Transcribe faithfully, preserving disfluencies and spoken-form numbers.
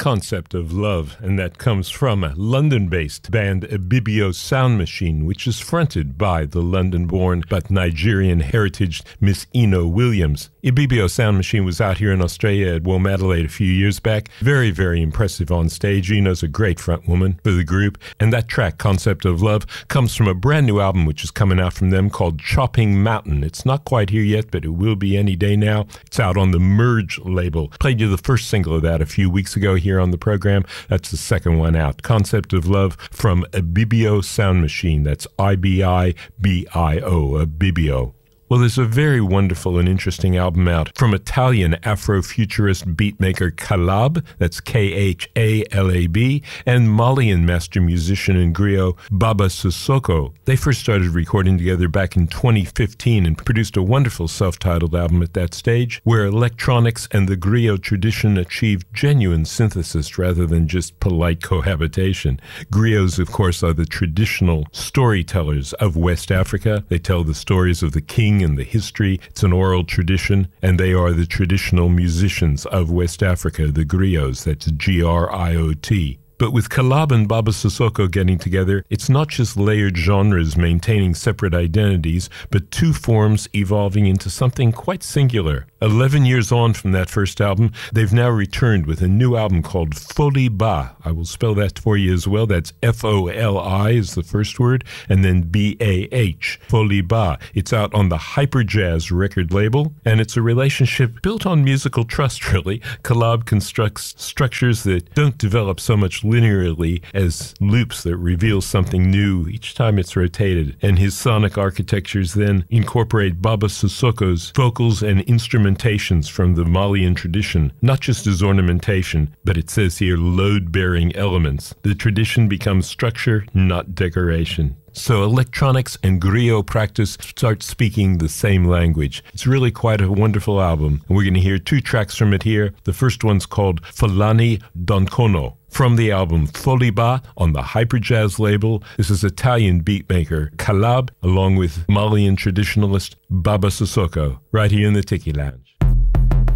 Concept of Love, and that comes from a London-based band Ibibio Sound Machine, which is fronted by the London-born but Nigerian-heritaged Miss Eno Williams. Ibibio Sound Machine was out here in Australia at Womadelaide a few years back. Very, very impressive on stage. Eno's a great frontwoman for the group, and that track, Concept of Love, comes from a brand new album which is coming out from them called Chopping Mountain. It's not quite here yet, but it will be any day now. It's out on the Merge label. Played you the first single of that a few weeks ago here on the program. That's the second one out. Concept of Love from Ibibio Sound Machine. That's I B I B I O, Ibibio. Well, there's a very wonderful and interesting album out from Italian Afrofuturist beatmaker Khalab, that's K H A L A B, and Malian master musician and griot Baba Sissoko. They first started recording together back in twenty fifteen and produced a wonderful self-titled album at that stage, where electronics and the griot tradition achieved genuine synthesis rather than just polite cohabitation. Griots, of course, are the traditional storytellers of West Africa. They tell the stories of the king and the history. It's an oral tradition, and they are the traditional musicians of West Africa, the griots. That's G R I O T. But with Khalab and Baba Sissoko getting together, it's not just layered genres maintaining separate identities, but two forms evolving into something quite singular. Eleven years on from that first album, they've now returned with a new album called Foli Ba. I will spell that for you as well. That's F O L I is the first word, and then B A H, Foli Ba. It's out on the Hyperjazz record label, and it's a relationship built on musical trust, really. Khalab constructs structures that don't develop so much linearly as loops that reveal something new each time it's rotated, and his sonic architectures then incorporate Baba Sissoko's vocals and instrumentations from the Malian tradition, not just as ornamentation, but it says here load-bearing elements. The tradition becomes structure, not decoration. So electronics and griot practice start speaking the same language. It's really quite a wonderful album, and we're going to hear two tracks from it here. The first one's called Falani Donkono. From the album Foli Ba on the Hyperjazz label, this is Italian beatmaker Khalab along with Malian traditionalist Baba Sissoko, right here in the Tiki Lounge.